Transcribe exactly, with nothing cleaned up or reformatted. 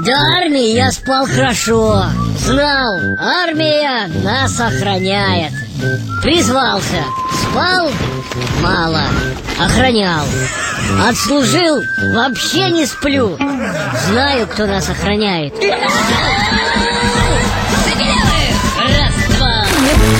До армии я спал хорошо. Знал, армия нас охраняет. Призвался, спал мало, охранял. Отслужил, вообще не сплю. Знаю, кто нас охраняет.